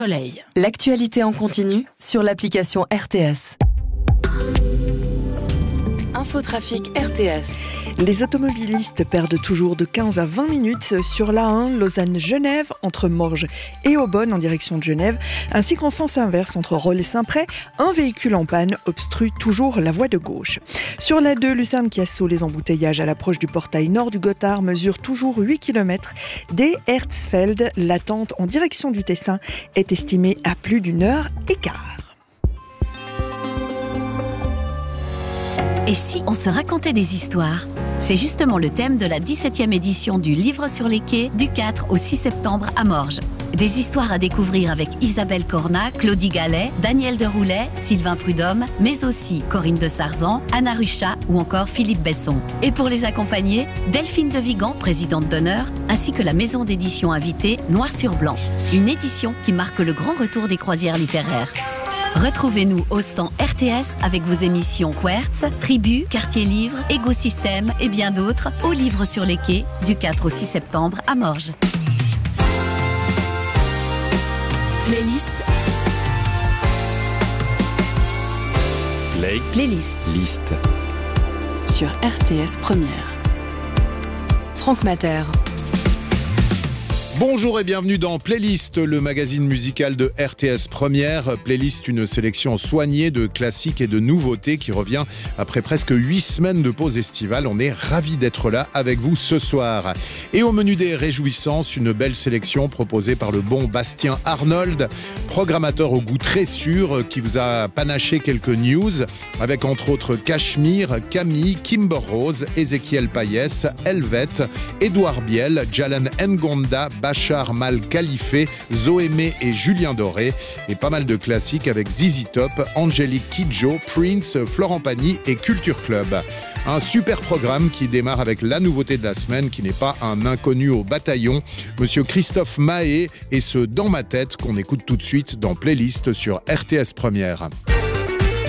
Soleil. L'actualité en continu sur l'application RTS. Infotrafic RTS. Les automobilistes perdent toujours de 15 à 20 minutes sur l'A1 Lausanne-Genève entre Morges et Aubonne en direction de Genève, ainsi qu'en sens inverse entre Rolle et Saint-Pré. Un véhicule en panne obstrue toujours la voie de gauche. Sur la 2, Lucerne-Chiasso, les embouteillages à l'approche du portail nord du Gothard mesurent toujours 8 km. Dès Herzfeld, l'attente en direction du Tessin est estimée à plus d'1 heure et quart. Et si on se racontait des histoires ? C'est justement le thème de la 17e édition du Livre sur les quais du 4 au 6 septembre à Morges. Des histoires à découvrir avec Isabelle Cornat, Claudie Gallet, Daniel Deroulet, Sylvain Prudhomme, mais aussi Corinne de Sarzan, Anna Ruchat ou encore Philippe Besson. Et pour les accompagner, Delphine de Vigan, présidente d'honneur, ainsi que la maison d'édition invitée Noir sur Blanc. Une édition qui marque le grand retour des croisières littéraires. Retrouvez-nous au stand RTS avec vos émissions Quertz, Tribu, Quartier Livre, Écosystème et bien d'autres au Livre sur les quais du 4 au 6 septembre à Morges. Playlist. Playlist. Liste. Sur RTS Première. Franck Mater. Bonjour et bienvenue dans Playlist, le magazine musical de RTS Première. Playlist, une sélection soignée de classiques et de nouveautés qui revient après presque 8 semaines de pause estivale. On est ravis d'être là avec vous ce soir. Et au menu des réjouissances, une belle sélection proposée par le bon Bastien Arnold, programmateur au goût très sûr, qui vous a panaché quelques news avec entre autres Cachemire, Camille, Kimber Rose, Ézéchiel Payès, Helvet, Édouard Biel, Jalen Ngonda, Bachar Mal Khalife, Zoémé et Julien Doré. Et pas mal de classiques avec ZZ Top, Angélique Kidjo, Prince, Florent Pagny et Culture Club. Un super programme qui démarre avec la nouveauté de la semaine, qui n'est pas un inconnu au bataillon, Monsieur Christophe Mahé et ce Dans ma tête qu'on écoute tout de suite dans Playlist sur RTS Première.